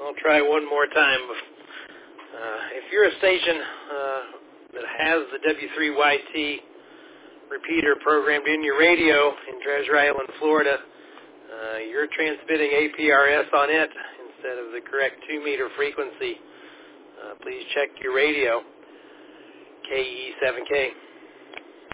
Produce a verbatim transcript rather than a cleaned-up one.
I'll try one more time. Uh, if you're a station uh, that has the W three Y T repeater programmed in your radio in Treasure Island, Florida, uh, you're transmitting A P R S on it instead of the correct two-meter frequency. Uh, please check your radio, K E seven K.